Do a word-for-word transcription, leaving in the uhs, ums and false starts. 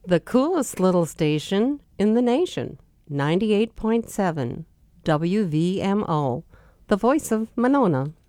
The coolest little station in the nation, ninety-eight point seven W V M O, the voice of Monona.